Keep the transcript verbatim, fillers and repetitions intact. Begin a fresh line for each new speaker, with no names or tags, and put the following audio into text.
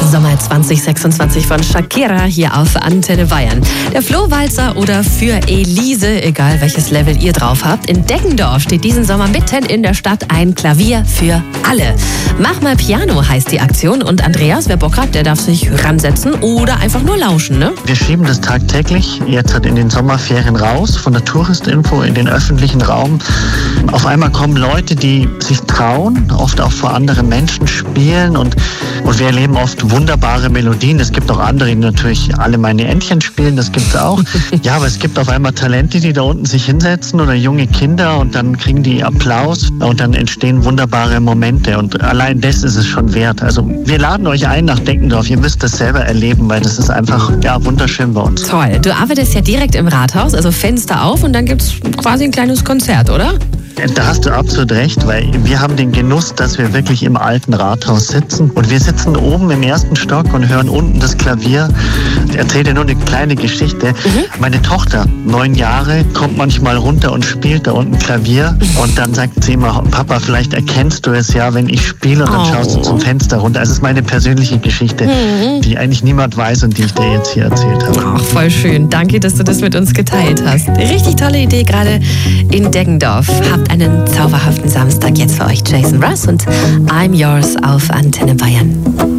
Sommer zwanzig sechsundzwanzig von Shakira hier auf Antenne Bayern. Der Flohwalzer oder für Elise, egal welches Level ihr drauf habt, in Deggendorf steht diesen Sommer mitten in der Stadt ein Klavier für alle. Mach mal Piano heißt die Aktion und Andreas, wer Bock hat, der darf sich ransetzen oder einfach nur lauschen, ne?
Wir schieben das tagtäglich jetzt halt in den Sommerferien raus, von der Touristinfo in den öffentlichen Raum. Auf einmal kommen Leute, die sich trauen, oft auch vor anderen Menschen spielen und, und wir erleben oft wunderbare Melodien. Es gibt auch andere, die natürlich alle meine Entchen spielen, das gibt's auch. Ja, aber es gibt auf einmal Talente, die da unten sich hinsetzen oder junge Kinder und dann kriegen die Applaus und dann entstehen wunderbare Momente und allein das ist es schon wert. Also wir laden euch ein nach Deggendorf, ihr müsst das selber erleben, weil das ist einfach ja wunderschön bei uns.
Toll, du arbeitest ja direkt im Rathaus, also Fenster auf und dann gibt's quasi ein kleines Konzert, oder?
Da hast du absolut recht, weil wir haben den Genuss, dass wir wirklich im alten Rathaus sitzen. Und wir sitzen oben im ersten Stock und hören unten das Klavier. Ich erzähle dir nur eine kleine Geschichte. Mhm. Meine Tochter, neun Jahre, kommt manchmal runter und spielt da unten Klavier. Und dann sagt sie immer, Papa, vielleicht erkennst du es ja, wenn ich spiele. Und dann oh. schaust du zum Fenster runter. Also es ist meine persönliche Geschichte, mhm. die eigentlich niemand weiß und die ich dir jetzt hier erzählt habe.
Ach, voll schön. Danke, dass du das mit uns geteilt hast. Richtig tolle Idee, gerade in Deggendorf. Habt einen zauberhaften Samstag jetzt für euch, Jason Russ und I'm Yours auf Antenne Bayern.